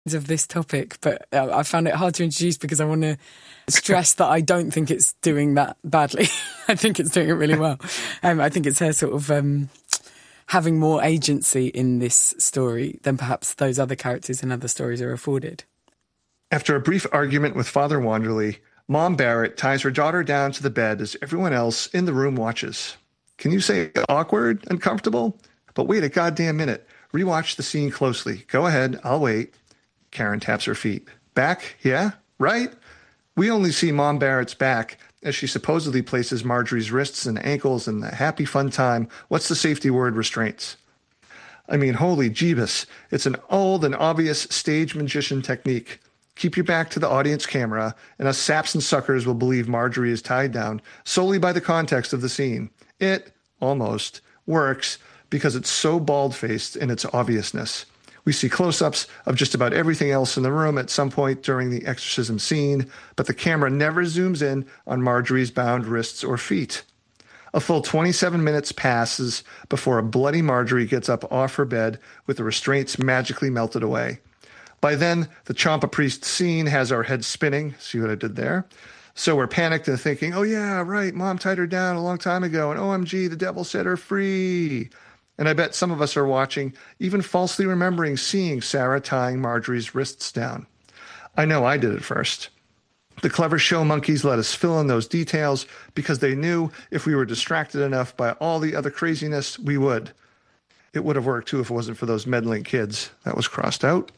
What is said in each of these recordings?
of this topic, but I found it hard to introduce because I want to stress that I don't think it's doing that badly. I think it's doing it really well. I think it's her sort of having more agency in this story than perhaps those other characters in other stories are afforded. After a brief argument with Father Wanderley, Mom Barrett ties her daughter down to the bed as everyone else in the room watches. Can you say awkward, uncomfortable? But wait a goddamn minute. Rewatch the scene closely. Go ahead, I'll wait. Karen taps her feet. Back? Yeah? Right? We only see Mom Barrett's back as she supposedly places Marjorie's wrists and ankles in the happy fun time, what's the safety word, restraints. I mean, holy Jeebus, it's an old and obvious stage magician technique. Keep your back to the audience camera, and us saps and suckers will believe Marjorie is tied down solely by the context of the scene. It, almost, works because it's so bald-faced in its obviousness. We see close-ups of just about everything else in the room at some point during the exorcism scene, but the camera never zooms in on Marjorie's bound wrists or feet. A full 27 minutes passes before a bloody Marjorie gets up off her bed with the restraints magically melted away. By then, the Champa priest scene has our heads spinning. See what I did there? So we're panicked and thinking, oh yeah, right, Mom tied her down a long time ago, and OMG, the devil set her free. And I bet some of us are watching, even falsely remembering seeing Sarah tying Marjorie's wrists down. I know I did it first. The clever show monkeys let us fill in those details because they knew if we were distracted enough by all the other craziness, we would. It would have worked too if it wasn't for those meddling kids. That was crossed out.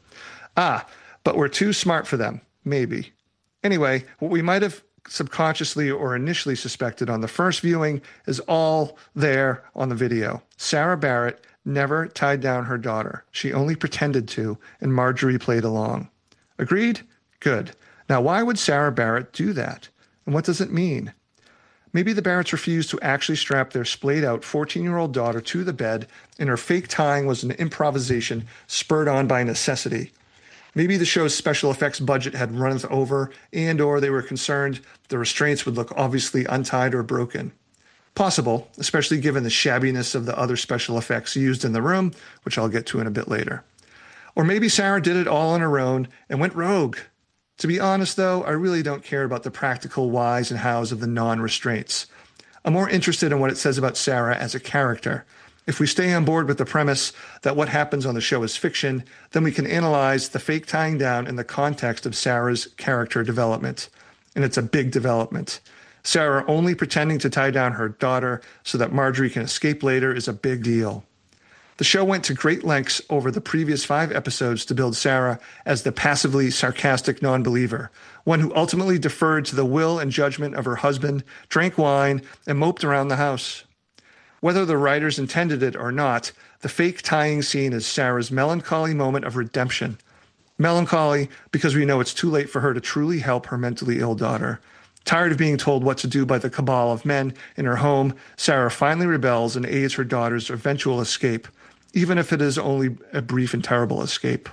But we're too smart for them. Maybe. Anyway, what we might have subconsciously or initially suspected on the first viewing is all there on the video. Sarah Barrett never tied down her daughter. She only pretended to, and Marjorie played along. Agreed? Good. Now, why would Sarah Barrett do that? And what does it mean? Maybe the Barretts refused to actually strap their splayed-out 14-year-old daughter to the bed, and her fake tying was an improvisation spurred on by necessity. Maybe the show's special effects budget had runneth over, and or they were concerned the restraints would look obviously untied or broken. Possible, especially given the shabbiness of the other special effects used in the room, which I'll get to in a bit later. Or maybe Sarah did it all on her own and went rogue. To be honest, though, I really don't care about the practical whys and hows of the non-restraints. I'm more interested in what it says about Sarah as a character. If we stay on board with the premise that what happens on the show is fiction, then we can analyze the fake tying down in the context of Sarah's character development. And it's a big development. Sarah only pretending to tie down her daughter so that Marjorie can escape later is a big deal. The show went to great lengths over the previous 5 episodes to build Sarah as the passively sarcastic non-believer, one who ultimately deferred to the will and judgment of her husband, drank wine, and moped around the house. Whether the writers intended it or not, the fake tying scene is Sarah's melancholy moment of redemption. Melancholy because we know it's too late for her to truly help her mentally ill daughter. Tired of being told what to do by the cabal of men in her home, Sarah finally rebels and aids her daughter's eventual escape, even if it is only a brief and terrible escape.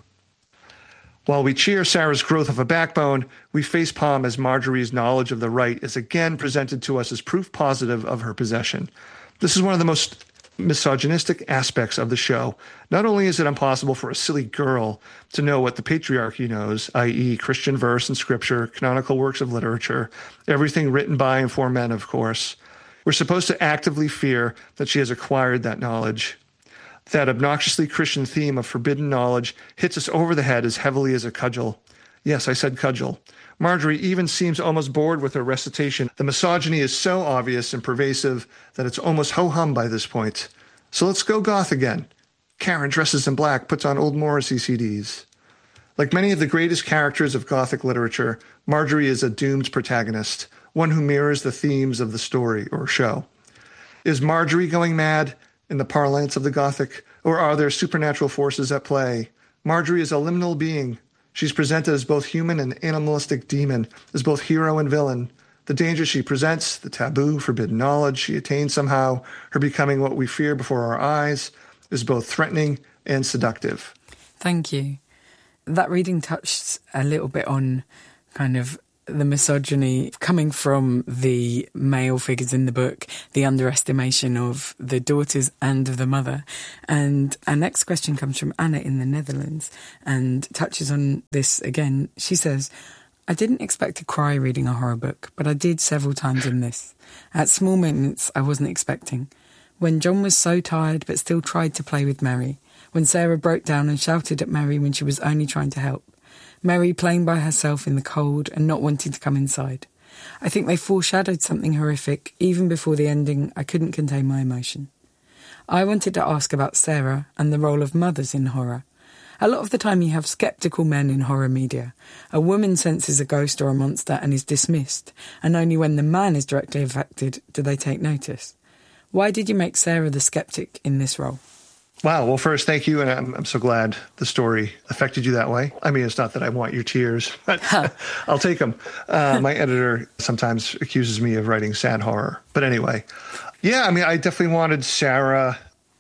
While we cheer Sarah's growth of a backbone, we facepalm as Marjorie's knowledge of the right is again presented to us as proof positive of her possession. This is one of the most misogynistic aspects of the show. Not only is it impossible for a silly girl to know what the patriarchy knows, i.e. Christian verse and scripture, canonical works of literature, everything written by and for men, of course. We're supposed to actively fear that she has acquired that knowledge. That obnoxiously Christian theme of forbidden knowledge hits us over the head as heavily as a cudgel. Yes, I said cudgel. Marjorie even seems almost bored with her recitation. The misogyny is so obvious and pervasive that it's almost ho-hum by this point. So let's go goth again. Karen dresses in black, puts on old Morrissey CDs. Like many of the greatest characters of Gothic literature, Marjorie is a doomed protagonist, one who mirrors the themes of the story or show. Is Marjorie going mad in the parlance of the Gothic, or are there supernatural forces at play? Marjorie is a liminal being. She's presented as both human and animalistic demon, as both hero and villain. The danger she presents, the taboo, forbidden knowledge she attains somehow, her becoming what we fear before our eyes, is both threatening and seductive. Thank you. That reading touched a little bit on kind of the misogyny coming from the male figures in the book, the underestimation of the daughters and of the mother. And our next question comes from Anna in the Netherlands and touches on this again. She says, I didn't expect to cry reading a horror book, but I did several times in this. At small moments I wasn't expecting. When John was so tired but still tried to play with Mary. When Sarah broke down and shouted at Mary when she was only trying to help. Mary playing by herself in the cold and not wanting to come inside. I think they foreshadowed something horrific. Even before the ending, I couldn't contain my emotion. I wanted to ask about Sarah and the role of mothers in horror. A lot of the time you have sceptical men in horror media. A woman senses a ghost or a monster and is dismissed, and only when the man is directly affected do they take notice. Why did you make Sarah the skeptic in this role? Wow. Well, first, thank you. And I'm so glad the story affected you that way. I mean, it's not that I want your tears, but I'll take them. My editor sometimes accuses me of writing sad horror. But anyway, yeah, I mean, I definitely wanted Sarah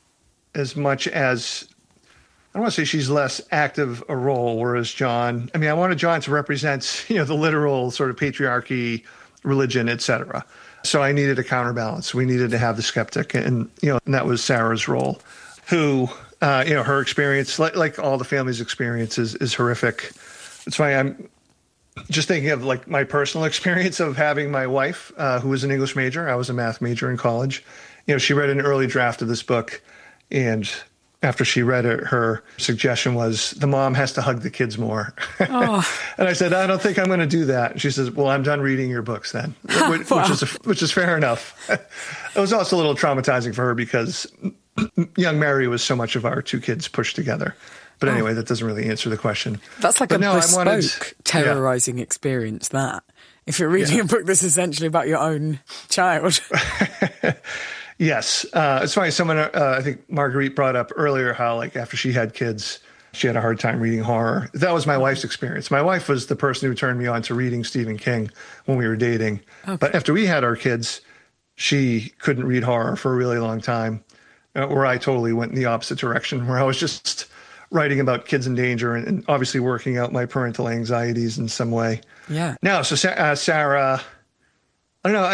as much as, I don't want to say she's less active a role, whereas John, I mean, I wanted John to represent, the literal sort of patriarchy, religion, etc. So I needed a counterbalance. We needed to have the skeptic, and that was Sarah's role. Who, her experience, like all the family's experience, is horrific. That's why I'm just thinking of like my personal experience of having my wife, who was an English major. I was a math major in college. She read an early draft of this book, and after she read it, her suggestion was the mom has to hug the kids more. Oh. And I said, I don't think I'm going to do that. And she says, well, I'm done reading your books then, which is fair enough. It was also a little traumatizing for her because young Mary was so much of our two kids pushed together. But anyway, that doesn't really answer the question. That's like bespoke terrorizing experience, that. If you're reading a book that's essentially about your own child. Yes. It's funny. Someone, I think Marguerite brought up earlier how, like, after she had kids, she had a hard time reading horror. That was my wife's experience. My wife was the person who turned me on to reading Stephen King when we were dating. Okay. But after we had our kids, she couldn't read horror for a really long time, where I totally went in the opposite direction, where I was just writing about kids in danger and obviously working out my parental anxieties in some way. Yeah. Now, so Sarah, I don't know,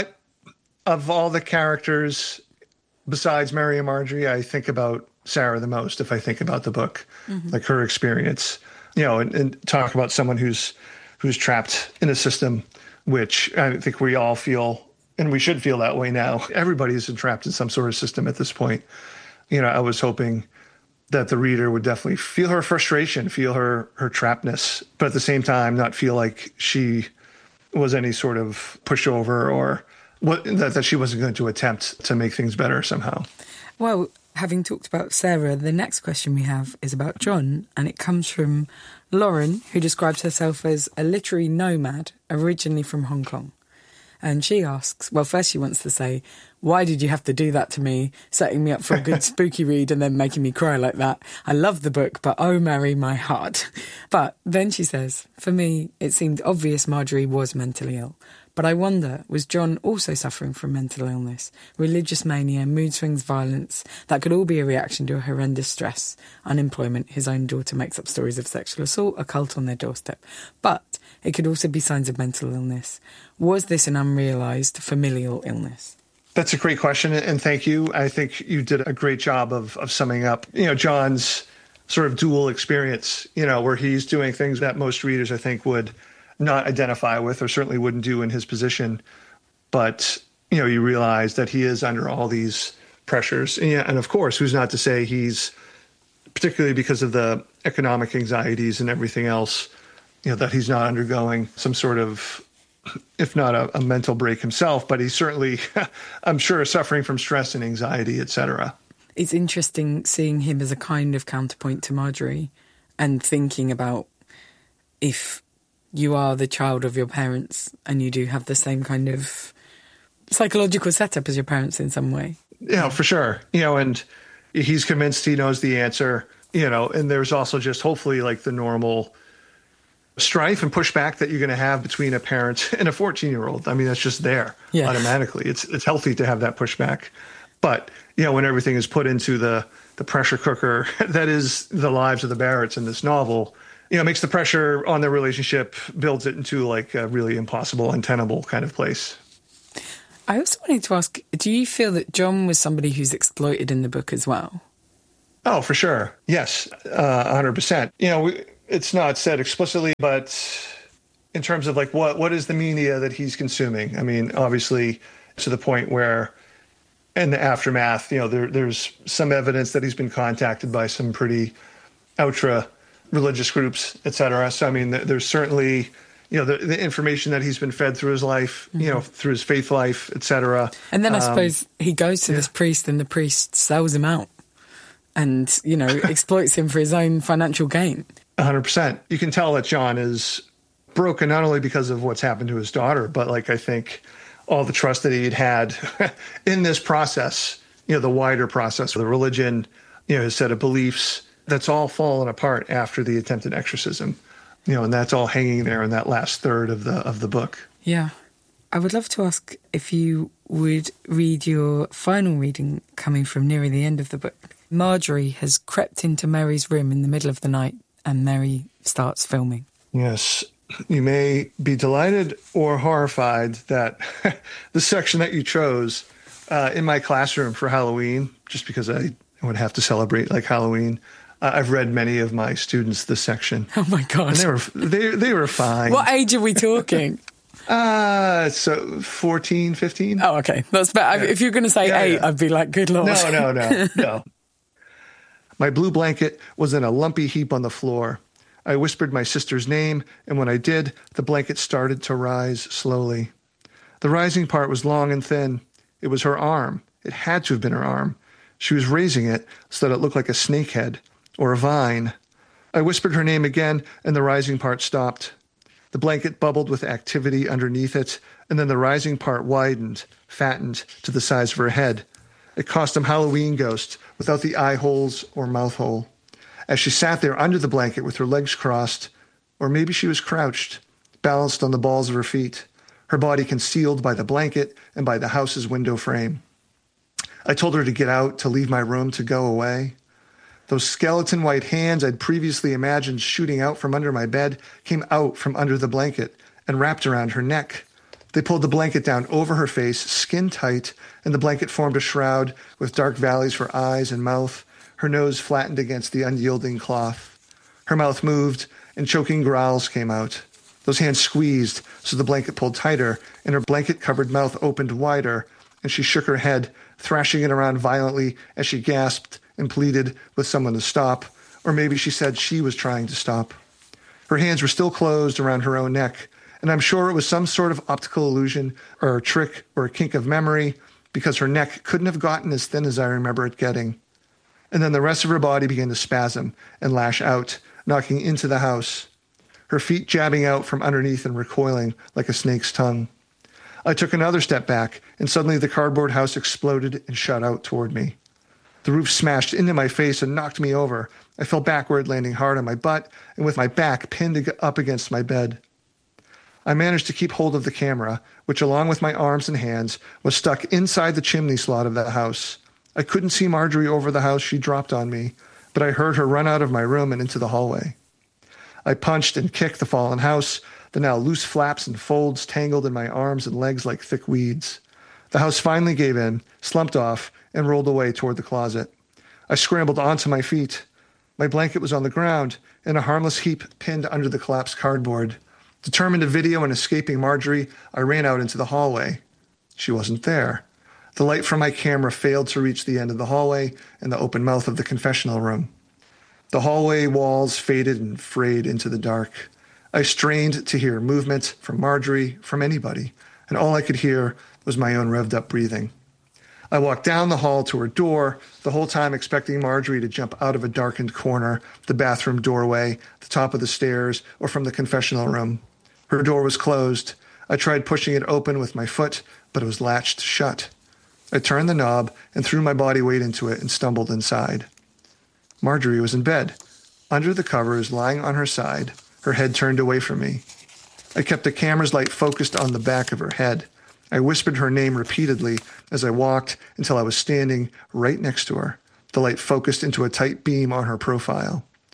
of all the characters besides Mary and Marjorie, I think about Sarah the most if I think about the book, like her experience, and talk about someone who's trapped in a system, which I think we all feel, and we should feel that way now. Everybody's trapped in some sort of system at this point. I was hoping that the reader would definitely feel her frustration, feel her trappedness, but at the same time not feel like she was any sort of pushover or that she wasn't going to attempt to make things better somehow. Well, having talked about Sarah, the next question we have is about John, and it comes from Lauren, who describes herself as a literary nomad, originally from Hong Kong. And she asks, well, first she wants to say, why did you have to do that to me, setting me up for a good spooky read and then making me cry like that? I love the book, but oh, Mary, my heart. But then she says, for me, it seemed obvious Marjorie was mentally ill. But I wonder, was John also suffering from mental illness, religious mania, mood swings, violence? That could all be a reaction to a horrendous stress, unemployment, his own daughter makes up stories of sexual assault, a cult on their doorstep. But it could also be signs of mental illness. Was this an unrealised familial illness? That's a great question, and thank you. I think you did a great job of summing up, John's sort of dual experience, where he's doing things that most readers, I think, would not identify with or certainly wouldn't do in his position. But, you realize that he is under all these pressures. And of course, who's not to say he's, particularly because of the economic anxieties and everything else, that he's not undergoing some sort of, if not a mental break himself, but he's certainly, I'm sure, suffering from stress and anxiety, etc. It's interesting seeing him as a kind of counterpoint to Marjorie and thinking about if you are the child of your parents and you do have the same kind of psychological setup as your parents in some way. Yeah, for sure. And he's convinced he knows the answer, and there's also just hopefully like the normal strife and pushback that you're going to have between a parent and a 14-year-old. I mean, that's just there automatically. It's healthy to have that pushback. But, when everything is put into the pressure cooker that is the lives of the Barretts in this novel, makes the pressure on their relationship, builds it into like a really impossible, untenable kind of place. I also wanted to ask, do you feel that John was somebody who's exploited in the book as well? Oh, for sure. Yes, 100%. It's not said explicitly, but in terms of like what is the media that he's consuming? I mean, obviously to the point where in the aftermath, there's some evidence that he's been contacted by some pretty ultra religious groups, et cetera. So, I mean, there's certainly, the information that he's been fed through his life, through his faith life, et cetera. And then I suppose he goes to this priest and the priest sells him out and, exploits him for his own financial gain. 100%. You can tell that John is broken not only because of what's happened to his daughter, but like I think all the trust that he'd had in this process, the wider process of the religion, his set of beliefs, that's all fallen apart after the attempted exorcism, and that's all hanging there in that last third of the book. Yeah. I would love to ask if you would read your final reading coming from nearer the end of the book. Marjorie has crept into Mary's room in the middle of the night and Mary starts filming. Yes. You may be delighted or horrified that the section that you chose in my classroom for Halloween, just because I would have to celebrate like Halloween, I've read many of my students this section. Oh my God. And they were fine. What age are we talking? So 14, 15. Oh, okay. That's better. Yeah. If you're going to say 8, I'd be like, good Lord. No. My blue blanket was in a lumpy heap on the floor. I whispered my sister's name, and when I did, the blanket started to rise slowly. The rising part was long and thin. It was her arm. It had to have been her arm. She was raising it so that it looked like a snake head or a vine. I whispered her name again, and the rising part stopped. The blanket bubbled with activity underneath it, and then the rising part widened, fattened to the size of her head. A costume Halloween ghost without the eye holes or mouth hole. As she sat there under the blanket with her legs crossed, or maybe she was crouched, balanced on the balls of her feet, her body concealed by the blanket and by the house's window frame. I told her to get out, to leave my room, to go away. Those skeleton white hands I'd previously imagined shooting out from under my bed came out from under the blanket and wrapped around her neck. They pulled the blanket down over her face, skin tight, and the blanket formed a shroud with dark valleys for eyes and mouth, her nose flattened against the unyielding cloth. Her mouth moved, and choking growls came out. Those hands squeezed, so the blanket pulled tighter, and her blanket-covered mouth opened wider, and she shook her head, thrashing it around violently as she gasped and pleaded with someone to stop, or maybe she said she was trying to stop. Her hands were still closed around her own neck, and I'm sure it was some sort of optical illusion or a trick or a kink of memory, because her neck couldn't have gotten as thin as I remember it getting. And then the rest of her body began to spasm and lash out, knocking into the house, her feet jabbing out from underneath and recoiling like a snake's tongue. I took another step back, and suddenly the cardboard house exploded and shot out toward me. The roof smashed into my face and knocked me over. I fell backward, landing hard on my butt and with my back pinned up against my bed. I managed to keep hold of the camera, which along with my arms and hands was stuck inside the chimney slot of that house. I couldn't see Marjorie over the house. She dropped on me, but I heard her run out of my room and into the hallway. I punched and kicked the fallen house, the now loose flaps and folds tangled in my arms and legs like thick weeds. The house finally gave in, slumped off, and rolled away toward the closet. I scrambled onto my feet. My blanket was on the ground, in a harmless heap pinned under the collapsed cardboard. Determined to video and escaping Marjorie, I ran out into the hallway. She wasn't there. The light from my camera failed to reach the end of the hallway and the open mouth of the confessional room. The hallway walls faded and frayed into the dark. I strained to hear movement from Marjorie, from anybody, and all I could hear was my own revved-up breathing. I walked down the hall to her door, the whole time expecting Marjorie to jump out of a darkened corner, the bathroom doorway, the top of the stairs, or from the confessional room. Her door was closed. I tried pushing it open with my foot, but it was latched shut. I turned the knob and threw my body weight into it and stumbled inside. Marjorie was in bed, under the covers, lying on her side, her head turned away from me. I kept the camera's light focused on the back of her head. I whispered her name repeatedly as I walked until I was standing right next to her, the light focused into a tight beam on her profile.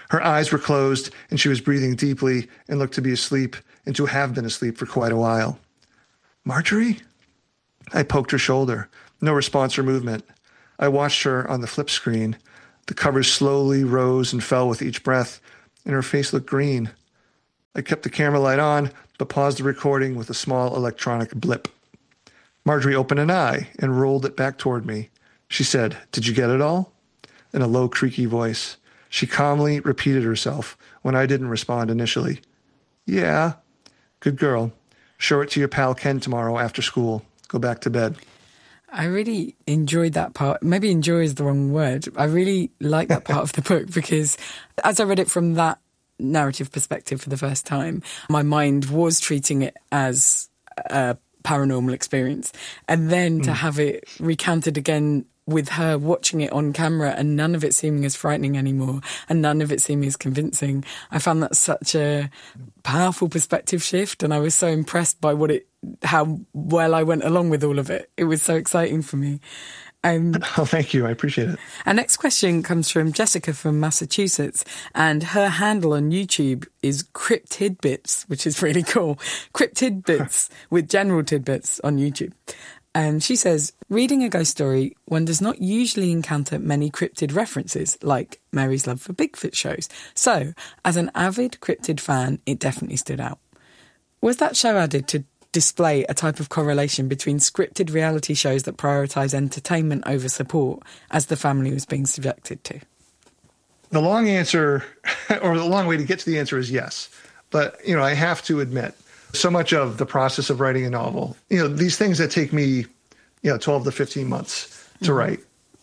Her eyes were closed, and she was breathing deeply and looked to be asleep and to have been asleep for quite a while. Marjorie? I poked her shoulder. No response or movement. I watched her on the flip screen. The covers slowly rose and fell with each breath, and her face looked green. I kept the camera light on, but paused the recording with a small electronic blip. Marjorie opened an eye and rolled it back toward me. She said, "Did you get it all?" In a low, creaky voice. She calmly repeated herself when I didn't respond initially. "Yeah." "Good girl. Show it to your pal Ken tomorrow after school. Go back to bed." I really enjoyed that part. Maybe enjoy is the wrong word. I really like that part of the book because as I read it from that narrative perspective for the first time, my mind was treating it as a paranormal experience. And then to have it recounted again with her watching it on camera and none of it seeming as frightening anymore and none of it seeming as convincing, I found that such a powerful perspective shift, and I was so impressed by how well I went along with all of it. It was so exciting for me. Oh, thank you. I appreciate it. Our next question comes from Jessica from Massachusetts, and her handle on YouTube is Cryptidbits, which is really cool. Cryptidbits with general tidbits on YouTube. And she says, reading a ghost story, one does not usually encounter many cryptid references, like Mary's love for Bigfoot shows. So, as an avid cryptid fan, it definitely stood out. Was that show added to display a type of correlation between scripted reality shows that prioritise entertainment over support, as the family was being subjected to? The long answer, or the long way to get to the answer, is yes. But, I have to admit, so much of the process of writing a novel, these things that take me, 12 to 15 months to write,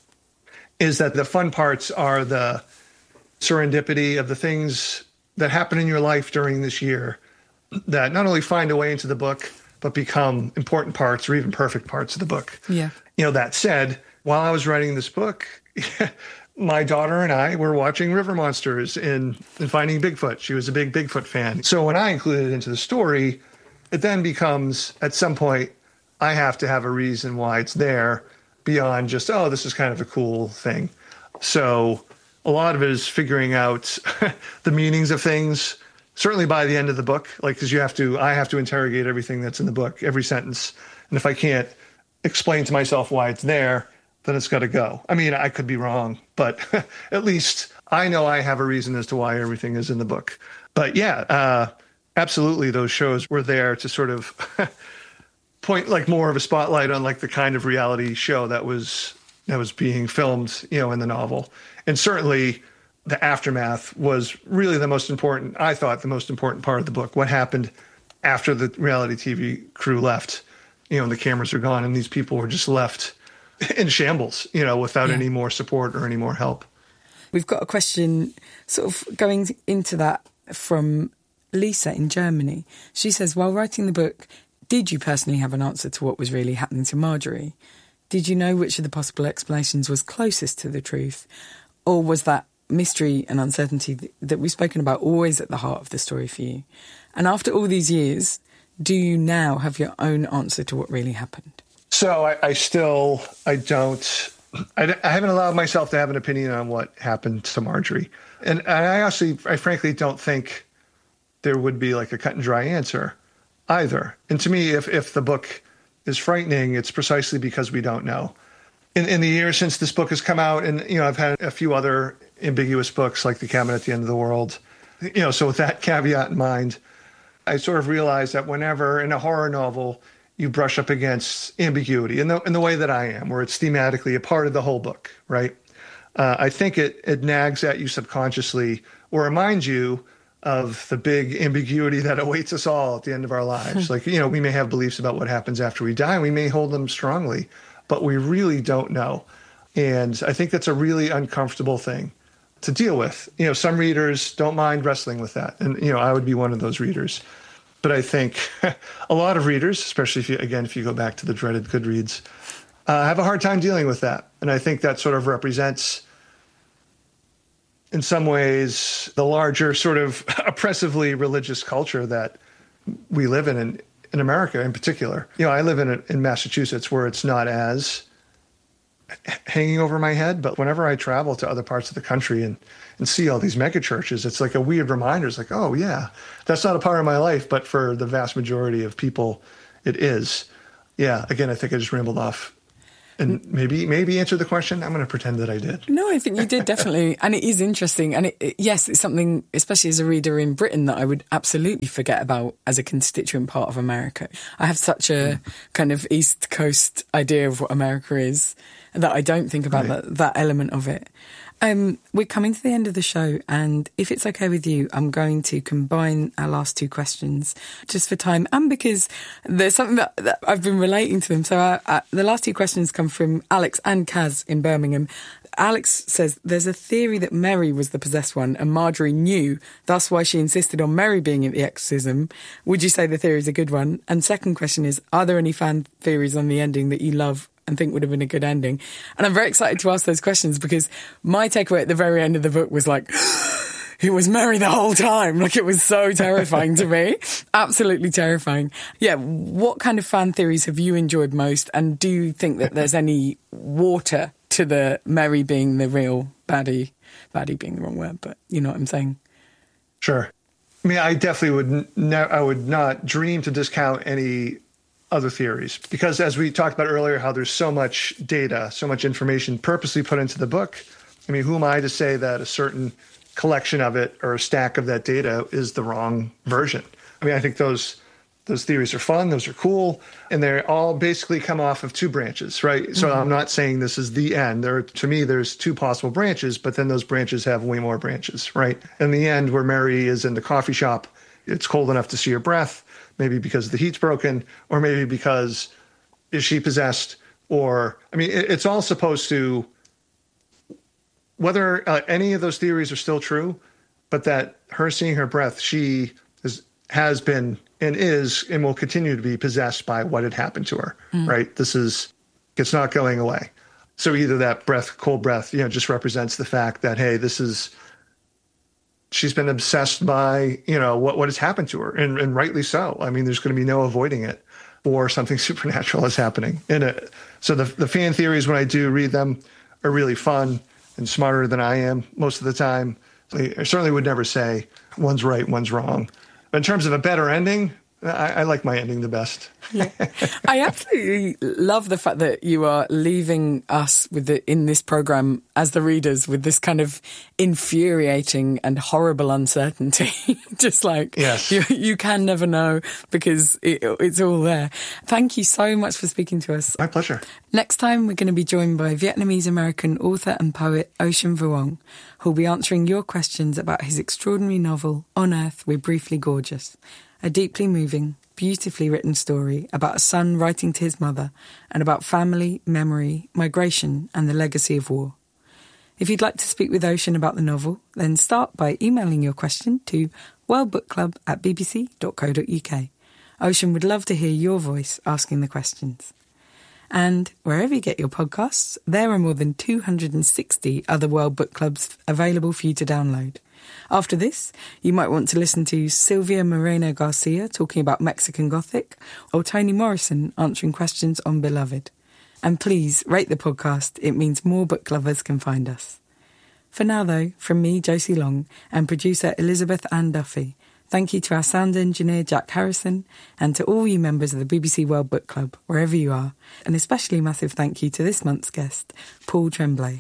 is that the fun parts are the serendipity of the things that happen in your life during this year that not only find a way into the book, but become important parts or even perfect parts of the book. Yeah. That said, while I was writing this book, my daughter and I were watching River Monsters and Finding Bigfoot. She was a big Bigfoot fan. So when I include it into the story, it then becomes, at some point, I have to have a reason why it's there beyond just, oh, this is kind of a cool thing. So a lot of it is figuring out the meanings of things, certainly by the end of the book, because I have to interrogate everything that's in the book, every sentence. And if I can't explain to myself why it's there, then it's got to go. I mean, I could be wrong, but at least I know I have a reason as to why everything is in the book. But yeah, absolutely, those shows were there to sort of point more of a spotlight on the kind of reality show that was being filmed, in the novel. And certainly the aftermath was really the most important part of the book. What happened after the reality TV crew left, and the cameras are gone and these people were just left in shambles, without any more support or any more help. We've got a question sort of going into that from Lisa in Germany. She says, while writing the book, did you personally have an answer to what was really happening to Marjorie? Did you know which of the possible explanations was closest to the truth? Or was that mystery and uncertainty that we've spoken about always at the heart of the story for you? And after all these years, do you now have your own answer to what really happened? So I haven't allowed myself to have an opinion on what happened to Marjorie. And I frankly don't think there would be a cut and dry answer either. And to me, if the book is frightening, it's precisely because we don't know. In the years since this book has come out, and, I've had a few other ambiguous books like The Cabin at the End of the World, so with that caveat in mind, I sort of realized that whenever in a horror novel you brush up against ambiguity in the way that I am, where it's thematically a part of the whole book, right? I think it nags at you subconsciously or reminds you of the big ambiguity that awaits us all at the end of our lives. We may have beliefs about what happens after we die, and we may hold them strongly, but we really don't know. And I think that's a really uncomfortable thing to deal with. Some readers don't mind wrestling with that. And, I would be one of those readers. But I think a lot of readers, especially if you go back to the dreaded Goodreads, have a hard time dealing with that. And I think that sort of represents, in some ways, the larger sort of oppressively religious culture that we live in America in particular. I live in Massachusetts, where it's not as hanging over my head. But whenever I travel to other parts of the country and see all these mega churches, it's like a weird reminder. It's like, oh yeah, that's not a part of my life, but for the vast majority of people, it is. Yeah. Again, I think I just rambled off. And maybe answer the question. I'm going to pretend that I did. No, I think you did, definitely. And it is interesting. And yes, it's something, especially as a reader in Britain, that I would absolutely forget about as a constituent part of America. I have such a kind of East Coast idea of what America is that I don't think about that element of it. We're coming to the end of the show, and if it's okay with you, I'm going to combine our last two questions just for time and because there's something that I've been relating to them. So the last two questions come from Alex and Kaz in Birmingham. Alex says, there's a theory that Mary was the possessed one and Marjorie knew, thus why she insisted on Mary being at the exorcism. Would you say the theory is a good one? And second question is, are there any fan theories on the ending that you love and think would have been a good ending? And I'm very excited to ask those questions because my takeaway at the very end of the book was like, it was Mary the whole time. Like, it was so terrifying to me. Absolutely terrifying. Yeah, what kind of fan theories have you enjoyed most? And do you think that there's any water to the Mary being the real baddie being the wrong word, but you know what I'm saying? Sure. I mean, I definitely would not dream to discount any other theories, because as we talked about earlier, how there's so much data, so much information purposely put into the book. I mean, who am I to say that a certain collection of it or a stack of that data is the wrong version? I mean, I think those theories are fun, those are cool, and they all basically come off of two branches, right? So I'm not saying this is the end. To me, there's two possible branches, but then those branches have way more branches, right? In the end, where Mary is in the coffee shop, it's cold enough to see her breath, maybe because the heat's broken, or maybe because is she possessed? Or, I mean, it's all supposed to, whether any of those theories are still true, but that her seeing her breath, she has been and is and will continue to be possessed by what had happened to her, right? It's not going away. So either that breath, cold breath, just represents the fact that, hey, she's been obsessed by, what has happened to her, and rightly so. I mean, there's going to be no avoiding it, or something supernatural is happening in it. So the fan theories, when I do read them, are really fun and smarter than I am most of the time. I certainly would never say one's right, one's wrong. But in terms of a better ending, I like my ending the best. Yeah. I absolutely love the fact that you are leaving us in this program as the readers with this kind of infuriating and horrible uncertainty. Just like, yes. you can never know because it's all there. Thank you so much for speaking to us. My pleasure. Next time, we're going to be joined by Vietnamese-American author and poet Ocean Vuong, who'll be answering your questions about his extraordinary novel, On Earth, We're Briefly Gorgeous. A deeply moving, beautifully written story about a son writing to his mother and about family, memory, migration and the legacy of war. If you'd like to speak with Ocean about the novel, then start by emailing your question to worldbookclub@bbc.co.uk. Ocean would love to hear your voice asking the questions. And wherever you get your podcasts, there are more than 260 other World Book Clubs available for you to download. After this, you might want to listen to Silvia Moreno Garcia talking about Mexican Gothic, or Toni Morrison answering questions on Beloved. And please rate the podcast, it means more book lovers can find us. For now though, from me, Josie Long, and producer Elizabeth Ann Duffy, thank you to our sound engineer Jack Harrison, and to all you members of the BBC World Book Club, wherever you are, and especially massive thank you to this month's guest, Paul Tremblay.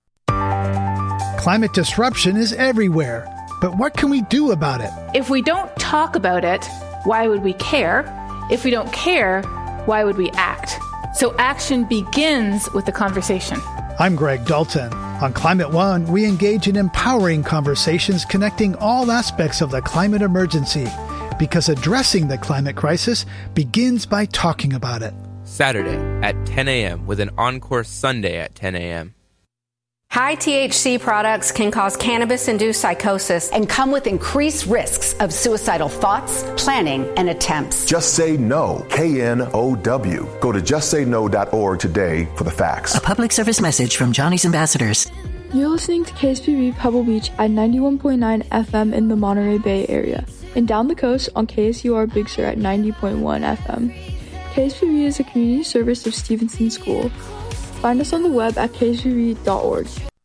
Climate disruption is everywhere, but what can we do about it? If we don't talk about it, why would we care? If we don't care, why would we act? So action begins with the conversation. I'm Greg Dalton. On Climate One, we engage in empowering conversations connecting all aspects of the climate emergency, because addressing the climate crisis begins by talking about it. Saturday at 10 a.m. with an encore Sunday at 10 a.m. High THC products can cause cannabis-induced psychosis and come with increased risks of suicidal thoughts, planning, and attempts. Just Say No, KNOW. Go to justsayno.org today for the facts. A public service message from Johnny's Ambassadors. You're listening to KSPV Pebble Beach at 91.9 FM in the Monterey Bay area, and down the coast on KSUR Big Sur at 90.1 FM. KSPV is a community service of Stevenson School. Find us on the web at kspb.org.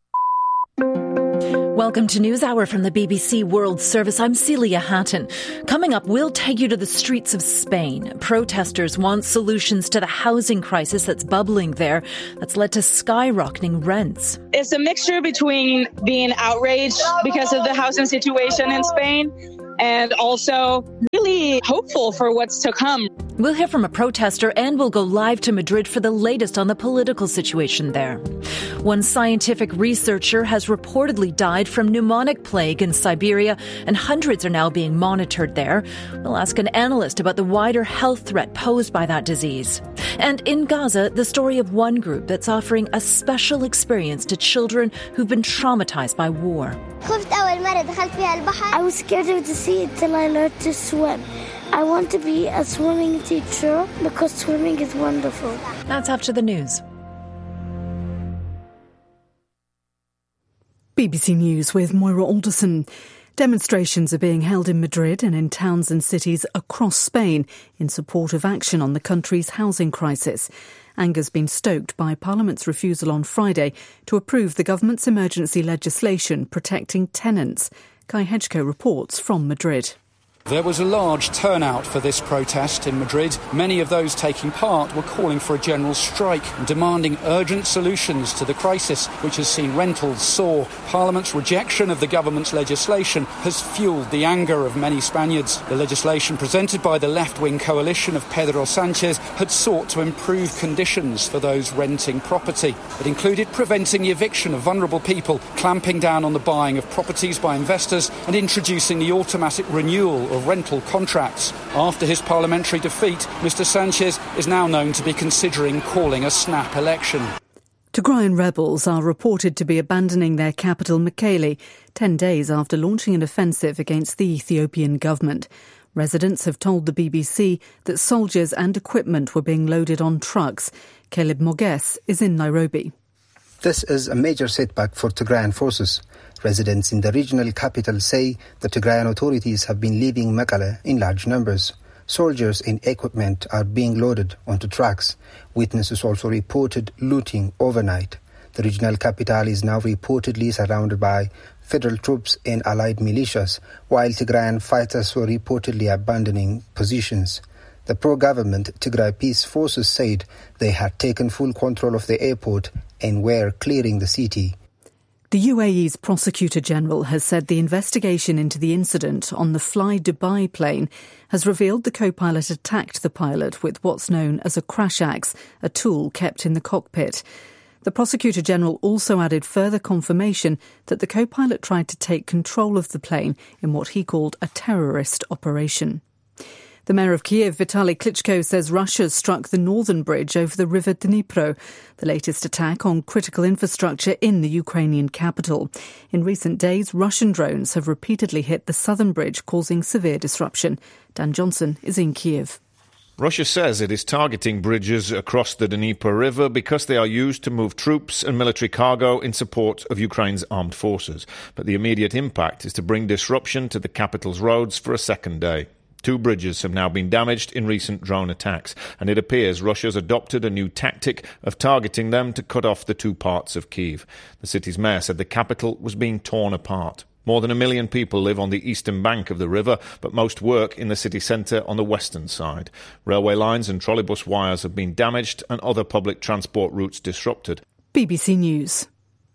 Welcome to NewsHour from the BBC World Service. I'm Celia Hatton. Coming up, we'll take you to the streets of Spain. Protesters want solutions to the housing crisis that's bubbling there. That's led to skyrocketing rents. It's a mixture between being outraged because of the housing situation in Spain and also really hopeful for what's to come. We'll hear from a protester and we'll go live to Madrid for the latest on the political situation there. One scientific researcher has reportedly died from pneumonic plague in Siberia, and hundreds are now being monitored there. We'll ask an analyst about the wider health threat posed by that disease. And in Gaza, the story of one group that's offering a special experience to children who've been traumatized by war. I was scared of the sea until I learned to swim. I want to be a swimming teacher because swimming is wonderful. That's after the news. BBC News with Moira Alderson. Demonstrations are being held in Madrid and in towns and cities across Spain in support of action on the country's housing crisis. Anger's been stoked by Parliament's refusal on Friday to approve the government's emergency legislation protecting tenants. Guy Hedgecoe reports from Madrid. There was a large turnout for this protest in Madrid. Many of those taking part were calling for a general strike and demanding urgent solutions to the crisis, which has seen rentals soar. Parliament's rejection of the government's legislation has fuelled the anger of many Spaniards. The legislation presented by the left-wing coalition of Pedro Sánchez had sought to improve conditions for those renting property. It included preventing the eviction of vulnerable people, clamping down on the buying of properties by investors, and introducing the automatic renewal of rental contracts. After his parliamentary defeat, Mr Sánchez is now known to be considering calling a snap election. Tigrayan rebels are reported to be abandoning their capital, Mekelle, 10 days after launching an offensive against the Ethiopian government. Residents have told the BBC that soldiers and equipment were being loaded on trucks. Caleb Moges is in Nairobi. This is a major setback for Tigrayan forces. Residents in the regional capital say the Tigrayan authorities have been leaving Mekelle in large numbers. Soldiers and equipment are being loaded onto trucks. Witnesses also reported looting overnight. The regional capital is now reportedly surrounded by federal troops and allied militias, while Tigrayan fighters were reportedly abandoning positions. The pro-government Tigray Peace Forces said they had taken full control of the airport and were clearing the city. The UAE's Prosecutor General has said the investigation into the incident on the Fly Dubai plane has revealed the co-pilot attacked the pilot with what's known as a crash axe, a tool kept in the cockpit. The Prosecutor General also added further confirmation that the co-pilot tried to take control of the plane in what he called a terrorist operation. The mayor of Kiev, Vitaly Klitschko, says Russia struck the northern bridge over the river Dnipro, the latest attack on critical infrastructure in the Ukrainian capital. In recent days, Russian drones have repeatedly hit the southern bridge, causing severe disruption. Dan Johnson is in Kiev. Russia says it is targeting bridges across the Dnieper River because they are used to move troops and military cargo in support of Ukraine's armed forces. But the immediate impact is to bring disruption to the capital's roads for a second day. 2 bridges have now been damaged in recent drone attacks, and it appears Russia's adopted a new tactic of targeting them to cut off the 2 parts of Kyiv. The city's mayor said the capital was being torn apart. More than 1 million people live on the eastern bank of the river, but most work in the city centre on the western side. Railway lines and trolleybus wires have been damaged and other public transport routes disrupted. BBC News.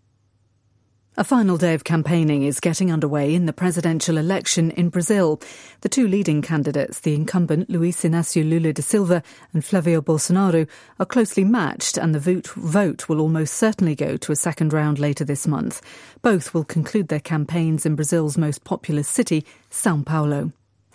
A final day of campaigning is getting underway in the presidential election in Brazil. The 2 leading candidates, the incumbent Luiz Inácio Lula da Silva and Flávio Bolsonaro, are closely matched, and the vote will almost certainly go to a second round later this month. Both will conclude their campaigns in Brazil's most populous city, São Paulo.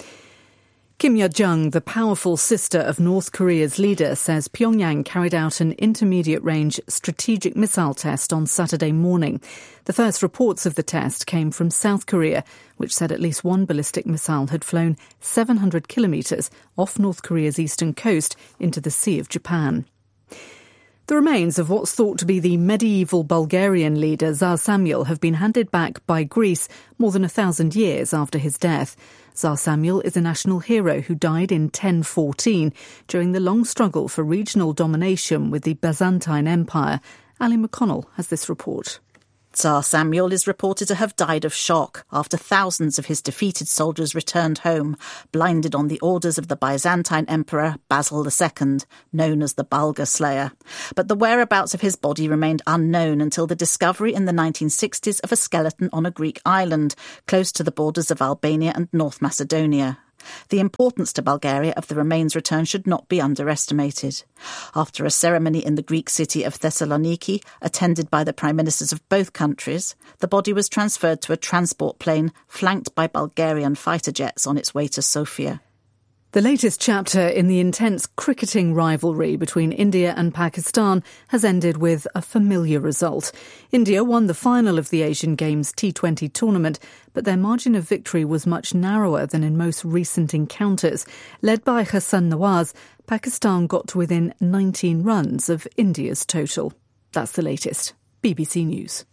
Kim Yo-jong, the powerful sister of North Korea's leader, says Pyongyang carried out an intermediate-range strategic missile test on Saturday morning. The first reports of the test came from South Korea, which said at least 1 ballistic missile had flown 700 kilometres off North Korea's eastern coast into the Sea of Japan. The remains of what's thought to be the medieval Bulgarian leader Tsar Samuel have been handed back by Greece more than 1,000 years after his death. Tsar Samuel is a national hero who died in 1014 during the long struggle for regional domination with the Byzantine Empire. Ali McConnell has this report. Tsar Samuel is reported to have died of shock after thousands of his defeated soldiers returned home, blinded on the orders of the Byzantine Emperor Basil II, known as the Bulgar Slayer. But the whereabouts of his body remained unknown until the discovery in the 1960s of a skeleton on a Greek island, close to the borders of Albania and North Macedonia. The importance to Bulgaria of the remains return should not be underestimated. After a ceremony in the Greek city of Thessaloniki, attended by the prime ministers of both countries, the body was transferred to a transport plane flanked by Bulgarian fighter jets on its way to Sofia. The latest chapter in the intense cricketing rivalry between India and Pakistan has ended with a familiar result. India won the final of the Asian Games T20 tournament, but their margin of victory was much narrower than in most recent encounters. Led by Hassan Nawaz, Pakistan got to within 19 runs of India's total. That's the latest. BBC News.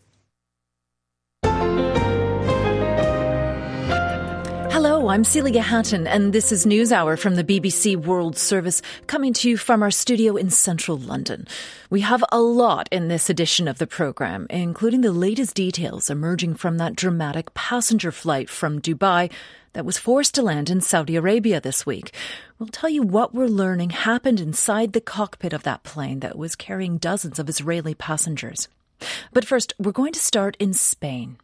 Hello, I'm Celia Hatton, and this is NewsHour from the BBC World Service, coming to you from our studio in central London. We have a lot in this edition of the programme, including the latest details emerging from that dramatic passenger flight from Dubai that was forced to land in Saudi Arabia this week. We'll tell you what we're learning happened inside the cockpit of that plane that was carrying dozens of Israeli passengers. But first, we're going to start in Spain.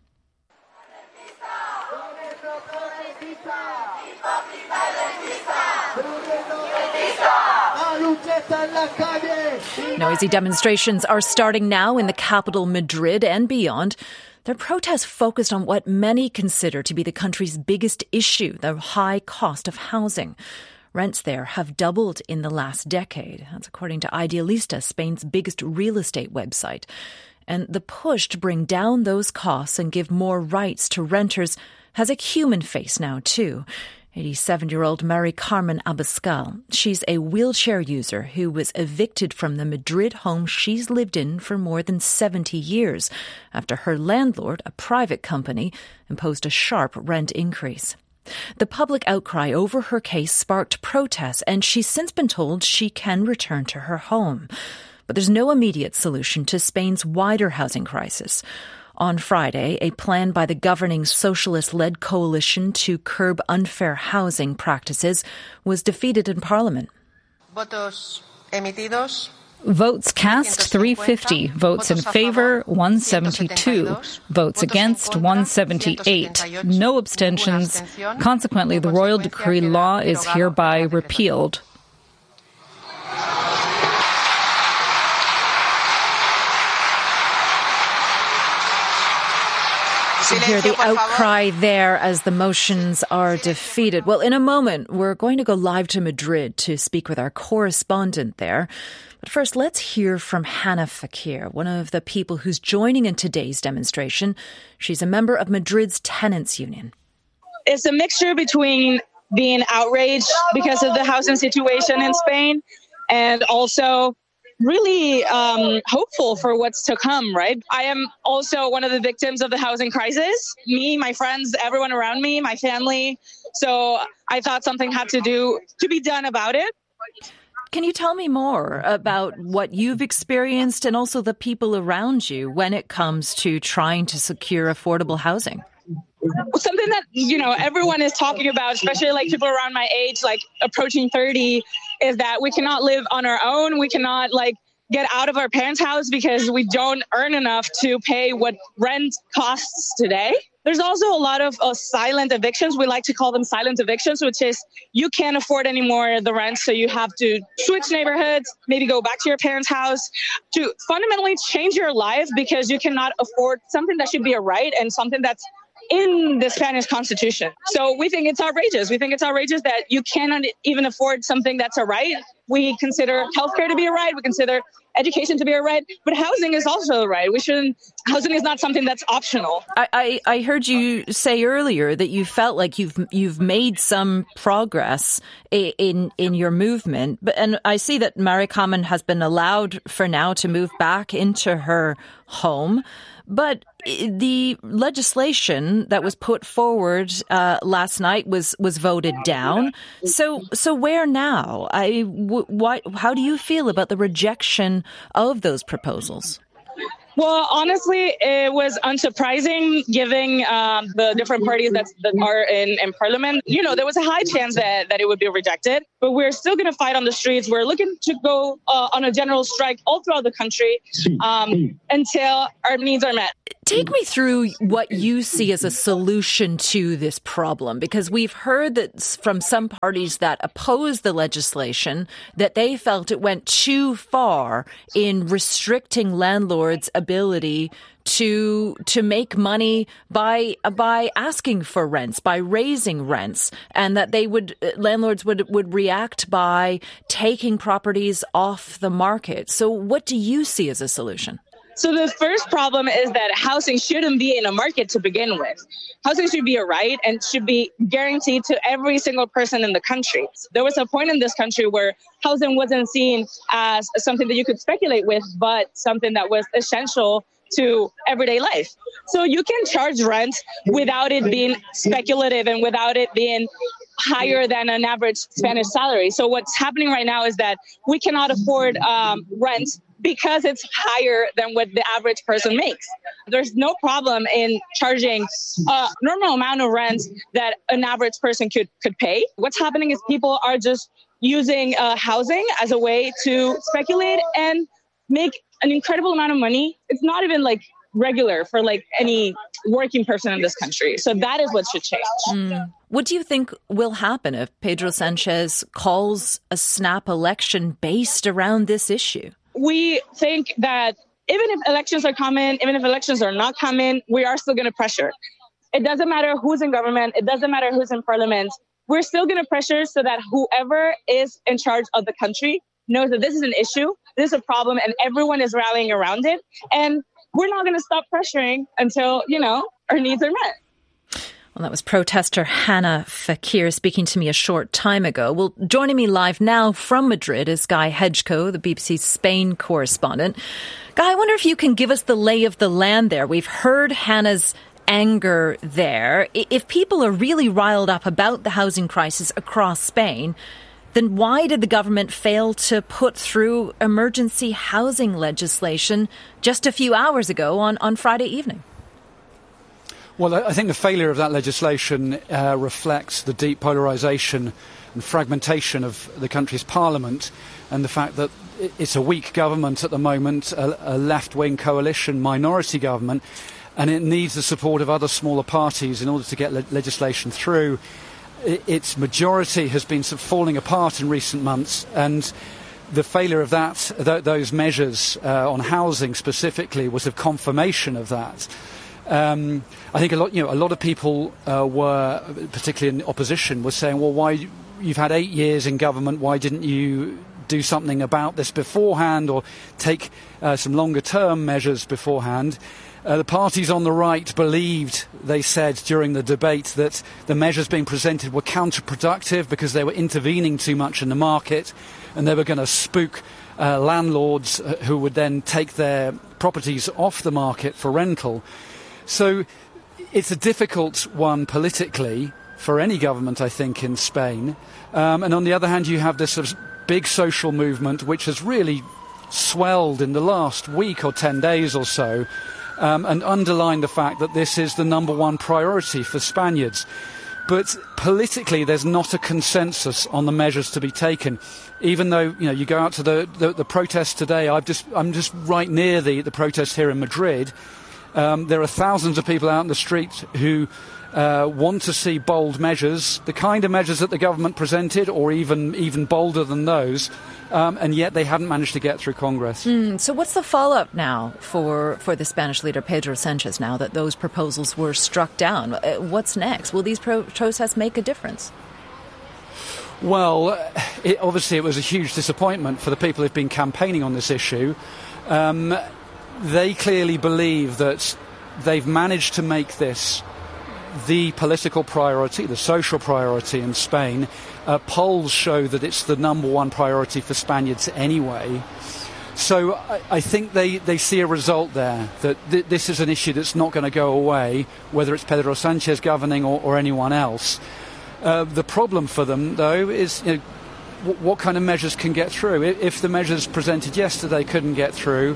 Noisy demonstrations are starting now in the capital, Madrid, and beyond. Their protests focused on what many consider to be the country's biggest issue, the high cost of housing. Rents there have doubled in the last decade. That's according to Idealista, Spain's biggest real estate website. And the push to bring down those costs and give more rights to renters has a human face now, too. 87-year-old Mary Carmen Abascal. She's a wheelchair user who was evicted from the Madrid home she's lived in for more than 70 years after her landlord, a private company, imposed a sharp rent increase. The public outcry over her case sparked protests, and she's since been told she can return to her home. But there's no immediate solution to Spain's wider housing crisis. On Friday, a plan by the governing socialist-led coalition to curb unfair housing practices was defeated in Parliament. Votos emitidos. Votes cast 350, votes in favour 172, votes against 178, no abstentions. Consequently, the royal decree law is hereby repealed. You hear the outcry there as the motions are defeated. Well, in a moment, we're going to go live to Madrid to speak with our correspondent there. But first, let's hear from Hannah Fakir, one of the people who's joining in today's demonstration. She's a member of Madrid's tenants union. It's a mixture between being outraged because of the housing situation in Spain and also really hopeful for what's to come, right? I am also one of the victims of the housing crisis. Me, my friends, everyone around me, my family. So I thought something had to be done about it. Can you tell me more about what you've experienced and also the people around you when it comes to trying to secure affordable housing? Something that, everyone is talking about, especially like people around my age, like approaching 30, is that we cannot live on our own. We cannot get out of our parents' house because we don't earn enough to pay what rent costs today. There's also a lot of silent evictions. We like to call them silent evictions, which is you can't afford anymore the rent, so you have to switch neighborhoods, maybe go back to your parents' house to fundamentally change your life because you cannot afford something that should be a right and something that's in the Spanish constitution. So we think it's outrageous. We think it's outrageous that you cannot even afford something that's a right. We consider healthcare to be a right. We consider education to be a right. But housing is also a right. We shouldn't housing is not something that's optional. I heard you say earlier that you felt like you've made some progress in your movement, and I see that Mary Kamen has been allowed for now to move back into her home. But the legislation that was put forward last night was voted down. So where now? How do you feel about the rejection of those proposals? Well, honestly, it was unsurprising given the different parties that are in Parliament. You know, there was a high chance that it would be rejected, but we're still going to fight on the streets. We're looking to go on a general strike all throughout the country until our needs are met. Take me through what you see as a solution to this problem, because we've heard that from some parties that oppose the legislation that they felt it went too far in restricting landlords' ability to make money by asking for rents, by raising rents, and that landlords would react by taking properties off the market. So what do you see as a solution? So the first problem is that housing shouldn't be in a market to begin with. Housing should be a right and should be guaranteed to every single person in the country. There was a point in this country where housing wasn't seen as something that you could speculate with, but something that was essential to everyday life. So you can charge rent without it being speculative and without it being higher than an average Spanish salary. So what's happening right now is that we cannot afford rent because it's higher than what the average person makes. There's no problem in charging a normal amount of rent that an average person could pay. What's happening is people are just using housing as a way to speculate and make an incredible amount of money. It's not even like regular for like any working person in this country. So that is what should change. What do you think will happen if Pedro Sanchez calls a snap election based around this issue? We think that even if elections are coming, even if elections are not coming, we are still going to pressure. It doesn't matter who's in government. It doesn't matter who's in parliament. We're still going to pressure so that whoever is in charge of the country knows that this is an issue, this is a problem, and everyone is rallying around it. And we're not going to stop pressuring until, our needs are met. Well, that was protester Hannah Fakir speaking to me a short time ago. Well, joining me live now from Madrid is Guy Hedgecoe, the BBC's Spain correspondent. Guy, I wonder if you can give us the lay of the land there. We've heard Hannah's anger there. If people are really riled up about the housing crisis across Spain, then why did the government fail to put through emergency housing legislation just a few hours ago on Friday evening? Well, I think the failure of that legislation reflects the deep polarisation and fragmentation of the country's parliament and the fact that it's a weak government at the moment, a left-wing coalition minority government, and it needs the support of other smaller parties in order to get legislation through. Its majority has been sort of falling apart in recent months, and the failure of those measures on housing specifically was a confirmation of that. I think a lot of people were, particularly in opposition, were saying, well, why you've had 8 years in government, why didn't you do something about this beforehand or take some longer-term measures beforehand? The parties on the right believed, they said during the debate, that the measures being presented were counterproductive because they were intervening too much in the market and they were going to spook landlords who would then take their properties off the market for rental. So it's a difficult one politically for any government, I think, in Spain. And on the other hand, you have this sort of big social movement which has really swelled in the last week or 10 days or so, and underlined the fact that this is the number one priority for Spaniards. But politically, there's not a consensus on the measures to be taken. Even though you go out to the protests today, I'm just right near the protest here in Madrid. There are thousands of people out in the street who want to see bold measures, the kind of measures that the government presented, or even bolder than those, and yet they hadn't managed to get through Congress. So what's the follow-up now for the Spanish leader Pedro Sanchez now that those proposals were struck down? What's next? Will these protests make a difference? Well, obviously it was a huge disappointment for the people who've been campaigning on this issue. they clearly believe that they've managed to make this the political priority, the social priority in Spain. Polls show that it's the number one priority for Spaniards anyway. So I think they see a result there, that this is an issue that's not going to go away, whether it's Pedro Sanchez governing or anyone else. The problem for them, though, is what kind of measures can get through. If the measures presented yesterday couldn't get through,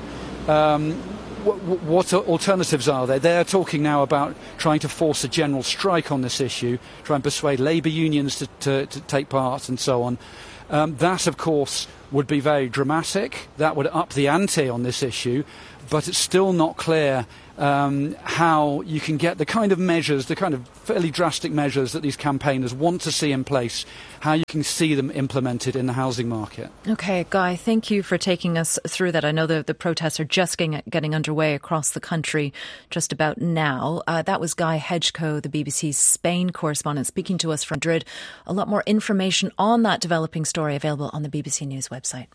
what alternatives are there? They're talking now about trying to force a general strike on this issue, try and persuade labour unions to take part and so on. That, of course, would be very dramatic. That would up the ante on this issue, but it's still not clear how you can get the kind of measures, the kind of fairly drastic measures that these campaigners want to see in place, how you can see them implemented in the housing market. Okay, Guy, thank you for taking us through that. I know the protests are just getting underway across the country just about now. That was Guy Hedgecoe, the BBC's Spain correspondent, speaking to us from Madrid. A lot more information on that developing story available on the BBC News website.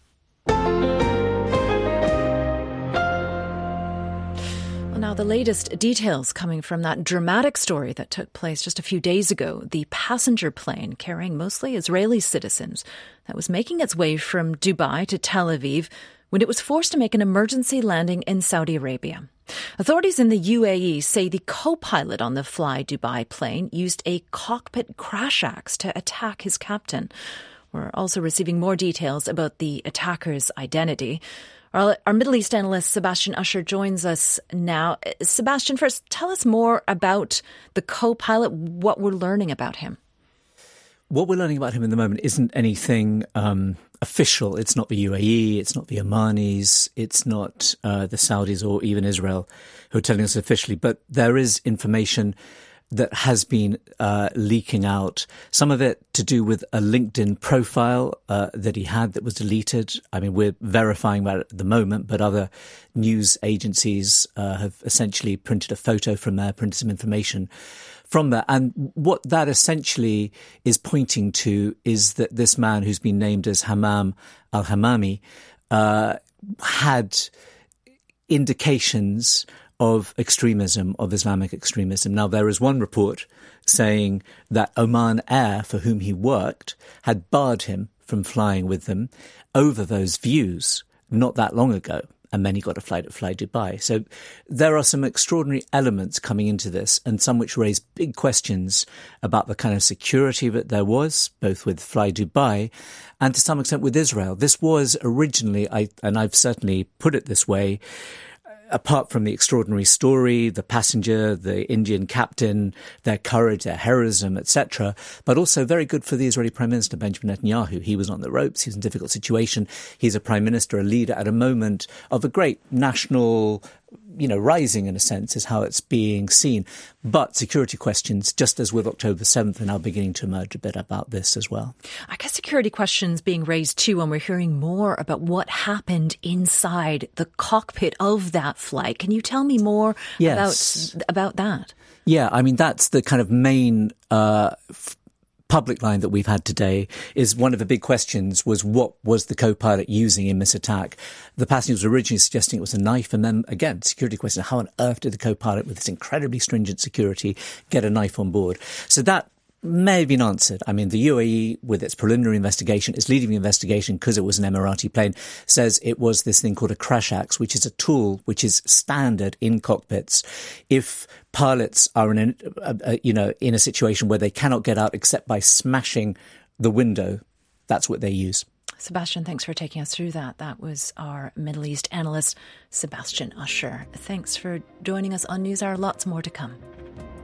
Now, the latest details coming from that dramatic story that took place just a few days ago. The passenger plane carrying mostly Israeli citizens that was making its way from Dubai to Tel Aviv when it was forced to make an emergency landing in Saudi Arabia. Authorities in the UAE say the co-pilot on the Fly Dubai plane used a cockpit crash axe to attack his captain. We're also receiving more details about the attacker's identity. Our Middle East analyst, Sebastian Usher, joins us now. Sebastian, first, tell us more about the co-pilot, what we're learning about him. What we're learning about him at the moment isn't anything official. It's not the UAE, it's not the Omanis, it's not the Saudis or even Israel who are telling us officially. But there is information that has been leaking out, some of it to do with a LinkedIn profile that he had that was deleted. I mean, we're verifying that at the moment, but other news agencies have essentially printed a photo from there, printed some information from there. And what that essentially is pointing to is that this man who's been named as Hammam al-Hammami had indications of extremism, of Islamic extremism. Now, there is one report saying that Oman Air, for whom he worked, had barred him from flying with them over those views not that long ago. And then he got a flight at Fly Dubai. So there are some extraordinary elements coming into this, and some which raise big questions about the kind of security that there was, both with Fly Dubai and to some extent with Israel. This was originally, and I've certainly put it this way, apart from the extraordinary story, the passenger, the Indian captain, their courage, their heroism, etc., but also very good for the Israeli Prime Minister, Benjamin Netanyahu. He was on the ropes. He was in a difficult situation. He's a prime minister, a leader at a moment of a great national, rising in a sense is how it's being seen. But security questions, just as with October 7th, are now beginning to emerge a bit about this as well. I guess security questions being raised too, and we're hearing more about what happened inside the cockpit of that flight. Can you tell me more about that? Yeah, I mean, that's the kind of main public line that we've had today. Is one of the big questions was what was the co-pilot using in this attack? The passenger was originally suggesting it was a knife, and then again, security question, how on earth did the co-pilot with this incredibly stringent security get a knife on board? So that may have been answered. I mean, the UAE, with its preliminary investigation, is leading the investigation because it was an Emirati plane, says it was this thing called a crash axe, which is a tool which is standard in cockpits. If pilots are in a situation where they cannot get out except by smashing the window, that's what they use. Sebastian, thanks for taking us through that. That was our Middle East analyst, Sebastian Usher. Thanks for joining us on NewsHour. Lots more to come.